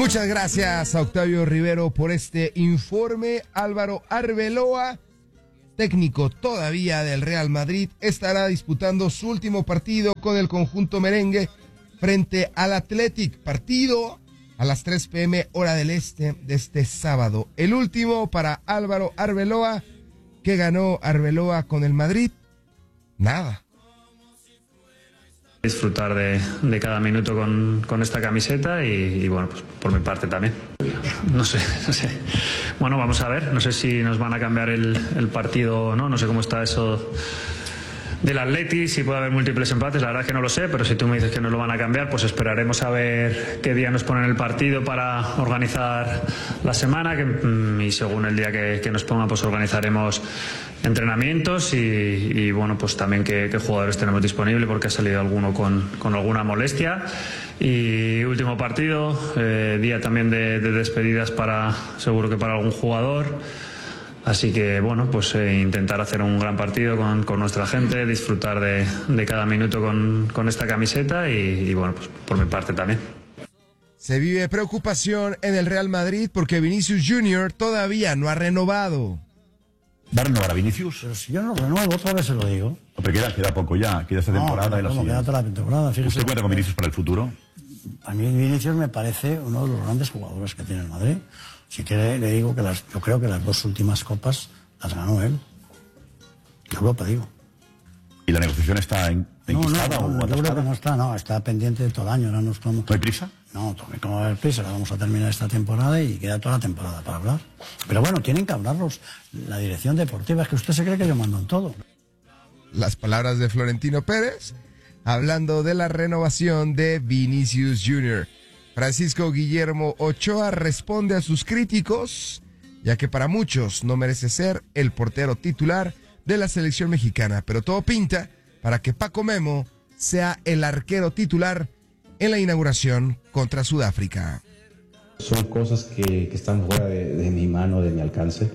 Muchas gracias a Octavio Rivero por este informe. Álvaro Arbeloa, técnico todavía del Real Madrid, estará disputando su último partido con el conjunto merengue frente al Athletic. Partido a las 3 p.m. hora del este de este sábado. El último para Álvaro Arbeloa. ¿Qué ganó Arbeloa con el Madrid? Nada. Disfrutar de cada minuto con esta camiseta y bueno, pues por mi parte también. No sé. Bueno, vamos a ver. No sé si nos van a cambiar el partido o no. No sé cómo está eso del Atleti, si puede haber múltiples empates. La verdad es que no lo sé, pero si tú me dices que no lo van a cambiar, pues esperaremos a ver qué día nos ponen el partido para organizar la semana y según el día que nos pongan, pues organizaremos entrenamientos y bueno, pues también qué jugadores tenemos disponibles, porque ha salido alguno con alguna molestia. Y último partido, día también de despedidas seguro que para algún jugador. Así que bueno, pues intentar hacer un gran partido con nuestra gente, disfrutar de cada minuto con esta camiseta y bueno, pues por mi parte también. Se vive preocupación en el Real Madrid porque Vinicius Junior todavía no ha renovado. ¿Va a renovar a Vinicius? Pero si yo no renuevo, otra vez se lo digo. No, pero queda poco ya, queda esta temporada y la siguiente. Queda toda la temporada, fíjese. ¿Usted cuenta con Vinicius para el futuro? A mí Vinicius me parece uno de los grandes jugadores que tiene el Madrid. Si quiere, le digo que yo creo que las 2 últimas copas las ganó él. Europa, digo. ¿Y la negociación está enquistada o yo creo que no está, está pendiente de todo el año. ¿No hay prisa? No, como va a haber prisa, la vamos a terminar esta temporada y queda toda la temporada para hablar. Pero bueno, tienen que hablarlos. La dirección deportiva, es que usted se cree que yo mando en todo. Las palabras de Florentino Pérez, hablando de la renovación de Vinicius Junior. Francisco Guillermo Ochoa responde a sus críticos, ya que para muchos no merece ser el portero titular de la selección mexicana, pero todo pinta para que Paco Memo sea el arquero titular en la inauguración contra Sudáfrica. Son cosas que están fuera de mi mano, de mi alcance.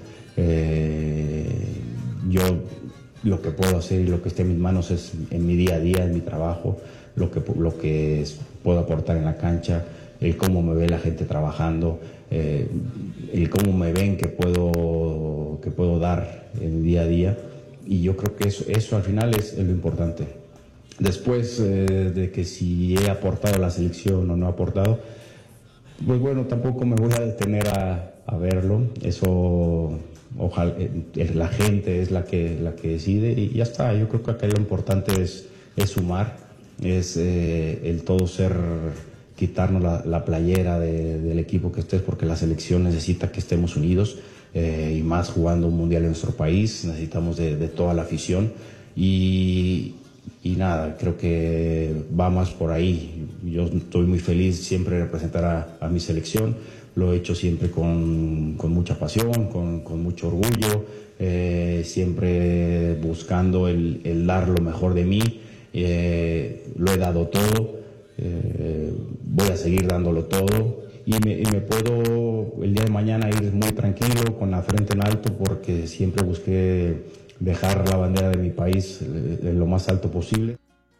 Yo lo que puedo hacer y lo que esté en mis manos es en mi día a día, en mi trabajo, lo que puedo aportar en la cancha, el cómo me ve la gente trabajando, el cómo me ven que puedo dar en mi día a día, y yo creo que eso al final es lo importante. Después de que si he aportado a la selección o no he aportado, pues bueno, tampoco me voy a detener a verlo. Eso ojalá la gente es la que decide y ya está. Yo creo que acá lo importante es sumar, es el todo quitarnos la playera del equipo que estés, porque la selección necesita que estemos unidos, y más jugando un mundial en nuestro país, necesitamos de toda la afición y nada, creo que va más por ahí. Yo estoy muy feliz siempre de representar a mi selección, lo he hecho siempre con mucha pasión, con mucho orgullo, siempre buscando el dar lo mejor de mí, lo he dado todo. Voy a seguir dándolo todo y me puedo el día de mañana ir muy tranquilo, con la frente en alto, porque siempre busqué dejar la bandera de mi país en lo más alto posible.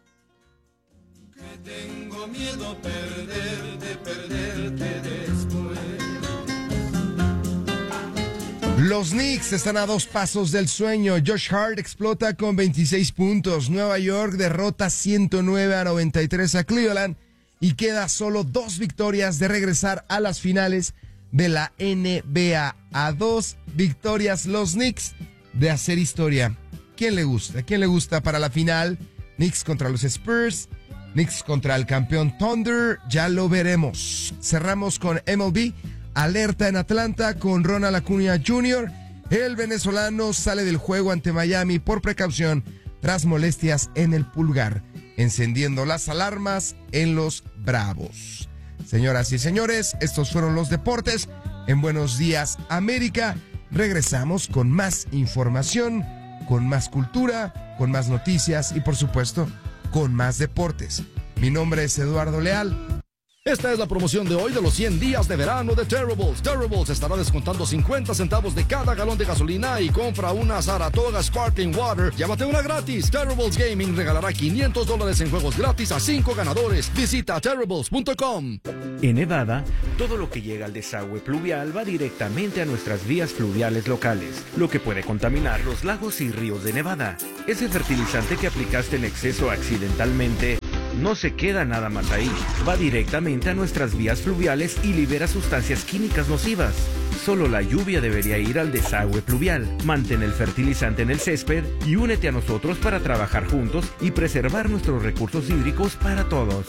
Tengo miedo perderte después. Los Knicks están a 2 pasos del sueño. Josh Hart explota con 26 puntos. Nueva York derrota 109-93 a Cleveland y queda solo 2 victorias de regresar a las finales de la NBA. A 2 victorias los Knicks de hacer historia. ¿Quién le gusta? ¿Quién le gusta para la final? Knicks contra los Spurs, Knicks contra el campeón Thunder, ya lo veremos. Cerramos con MLB. Alerta en Atlanta con Ronald Acuña Jr. El venezolano sale del juego ante Miami por precaución tras molestias en el pulgar, encendiendo las alarmas en los Bravos. Señoras y señores, estos fueron los deportes en Buenos Días América. Regresamos con más información, con más cultura, con más noticias y por supuesto con más deportes. Mi nombre es Eduardo Leal. Esta es la promoción de hoy de los 100 días de verano de Terribles. Terribles estará descontando 50 centavos de cada galón de gasolina y compra una Saratoga Sparkling Water. Llévate una gratis. Terribles Gaming regalará $500 en juegos gratis a 5 ganadores. Visita terribles.com. En Nevada, todo lo que llega al desagüe pluvial va directamente a nuestras vías fluviales locales, lo que puede contaminar los lagos y ríos de Nevada. Ese fertilizante que aplicaste en exceso accidentalmente no se queda nada más ahí, va directamente a nuestras vías fluviales y libera sustancias químicas nocivas. Solo la lluvia debería ir al desagüe pluvial. Mantén el fertilizante en el césped y únete a nosotros para trabajar juntos y preservar nuestros recursos hídricos para todos.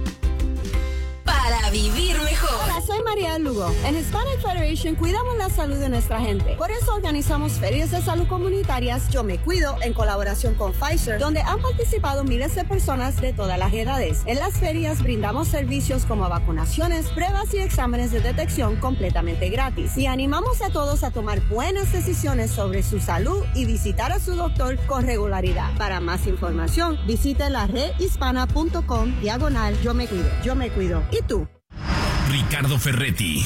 Para vivir mejor. Hola, soy María Lugo. En Hispanic Federation cuidamos la salud de nuestra gente. Por eso organizamos ferias de salud comunitarias Yo Me Cuido en colaboración con Pfizer, donde han participado miles de personas de todas las edades. En las ferias brindamos servicios como vacunaciones, pruebas y exámenes de detección completamente gratis. Y animamos a todos a tomar buenas decisiones sobre su salud y visitar a su doctor con regularidad. Para más información, visite la redhispana.com/Yo Me Cuido. Yo Me Cuido. ¿Y tú? Ricardo Ferretti,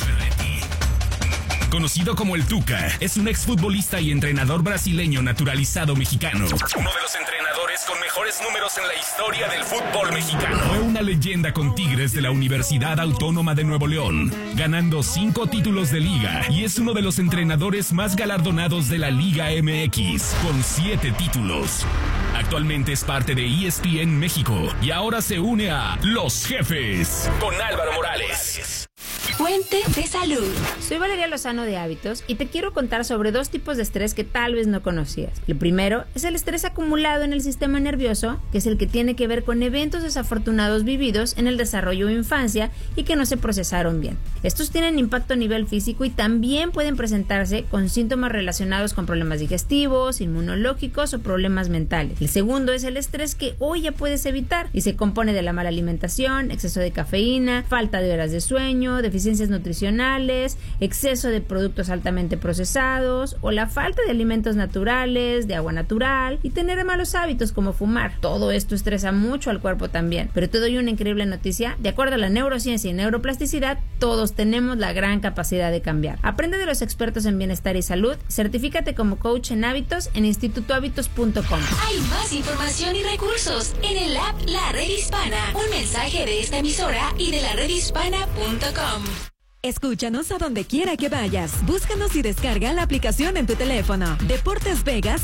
conocido como el Tuca, es un exfutbolista y entrenador brasileño naturalizado mexicano. Uno de los entrenadores con mejores números en la historia del fútbol mexicano. Fue una leyenda con Tigres de la Universidad Autónoma de Nuevo León, ganando 5 títulos de liga, y es uno de los entrenadores más galardonados de la Liga MX, con 7 títulos. Actualmente es parte de ESPN México y ahora se une a Los Jefes con Álvaro Morales. Fuente de salud. Soy Valeria Lozano de Hábitos y te quiero contar sobre 2 tipos de estrés que tal vez no conocías. El primero es el estrés acumulado en el sistema nervioso, que es el que tiene que ver con eventos desafortunados vividos en el desarrollo o infancia y que no se procesaron bien. Estos tienen impacto a nivel físico y también pueden presentarse con síntomas relacionados con problemas digestivos, inmunológicos o problemas mentales. El segundo es el estrés que hoy ya puedes evitar y se compone de la mala alimentación, exceso de cafeína, falta de horas de sueño, deficiencias nutricionales, exceso de productos altamente procesados o la falta de alimentos naturales, de agua natural y tener malos hábitos como fumar. Todo esto estresa mucho al cuerpo también. Pero te doy una increíble noticia. De acuerdo a la neurociencia y neuroplasticidad, todos tenemos la gran capacidad de cambiar. Aprende de los expertos en bienestar y salud. Certifícate como coach en hábitos en institutohábitos.com. Hay más información y recursos en el app La Red Hispana. Un mensaje de esta emisora y de la redhispana.com. Escúchanos a donde quiera que vayas. Búscanos y descarga la aplicación en tu teléfono. Deportes Vegas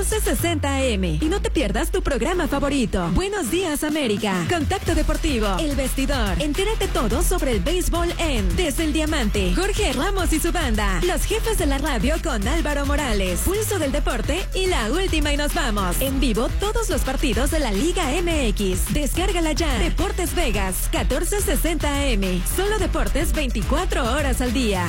1460 AM. Y no te pierdas tu programa favorito. Buenos Días América. Contacto Deportivo. El Vestidor. Entérate todo sobre el béisbol en Desde el Diamante. Jorge Ramos y su banda. Los Jefes de la Radio con Álvaro Morales. Pulso del Deporte y la última y nos vamos. En vivo todos los partidos de la Liga MX. Descárgala ya. Deportes Vegas 1460 AM. Solo deportes 24 horas al día.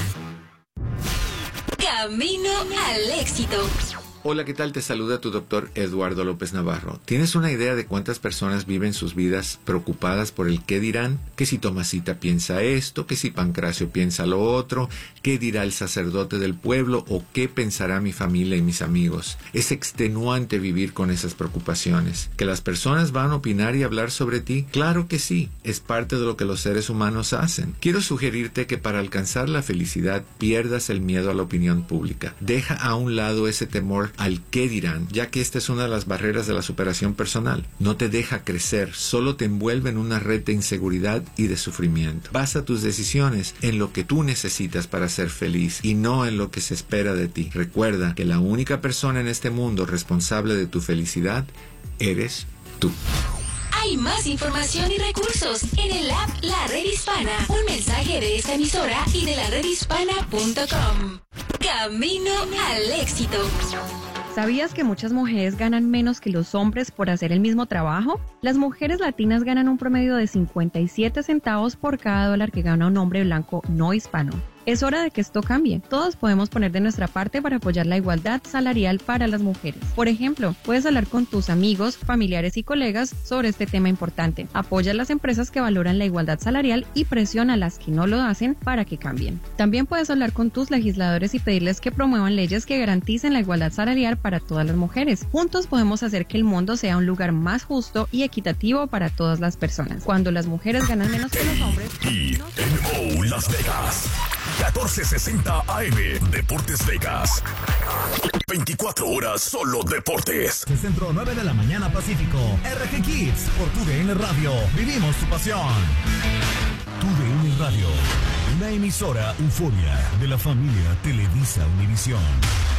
Camino al éxito. Hola, ¿qué tal? Te saluda tu doctor Eduardo López Navarro. ¿Tienes una idea de cuántas personas viven sus vidas preocupadas por el qué dirán? Que si Tomasita piensa esto, que si Pancracio piensa lo otro, qué dirá el sacerdote del pueblo o qué pensará mi familia y mis amigos. Es extenuante vivir con esas preocupaciones. ¿Que las personas van a opinar y hablar sobre ti? Claro que sí, es parte de lo que los seres humanos hacen. Quiero sugerirte que para alcanzar la felicidad pierdas el miedo a la opinión pública. Deja a un lado ese temor al qué dirán, ya que esta es una de las barreras de la superación personal. No te deja crecer, solo te envuelve en una red de inseguridad y de sufrimiento. Basa tus decisiones en lo que tú necesitas para ser feliz y no en lo que se espera de ti. Recuerda que la única persona en este mundo responsable de tu felicidad eres tú. Hay más información y recursos en el app La Red Hispana. Un mensaje de esta emisora y de la redhispana.com. Camino al éxito. ¿Sabías que muchas mujeres ganan menos que los hombres por hacer el mismo trabajo? Las mujeres latinas ganan un promedio de 57 centavos por cada dólar que gana un hombre blanco no hispano. Es hora de que esto cambie. Todos podemos poner de nuestra parte para apoyar la igualdad salarial para las mujeres. Por ejemplo, puedes hablar con tus amigos, familiares y colegas sobre este tema importante. Apoya a las empresas que valoran la igualdad salarial y presiona a las que no lo hacen para que cambien. También puedes hablar con tus legisladores y pedirles que promuevan leyes que garanticen la igualdad salarial para todas las mujeres. Juntos podemos hacer que el mundo sea un lugar más justo y equitativo para todas las personas. Cuando las mujeres ganan menos que los hombres... Y en Las Vegas, 1460 AM, Deportes Vegas. 24 horas solo deportes. Centro 9 de la mañana Pacífico. RG Kids por TUDN Radio. Vivimos tu pasión. TUDN Radio, una emisora euforia de la familia Televisa Univisión.